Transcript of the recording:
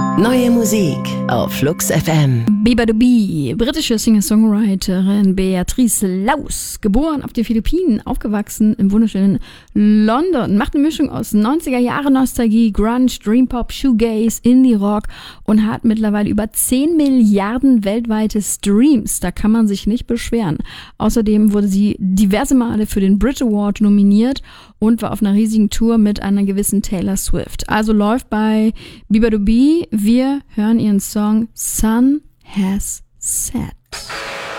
Neue Musik auf Flux FM. Bieber-to-Be, britische Singer-Songwriterin Beatrice Laus, geboren auf den Philippinen, aufgewachsen im wunderschönen London, macht eine Mischung aus 90er-Jahre-Nostalgie, Grunge, Dream-Pop, Shoegaze, Indie-Rock und hat mittlerweile über 10 Milliarden weltweite Streams. Da kann man sich nicht beschweren. Außerdem wurde sie diverse Male für den Brit Award nominiert und war auf einer riesigen Tour mit einer gewissen Taylor Swift. Also läuft bei Bieber-to-Be. Wir hören ihren Song Sun Has Set.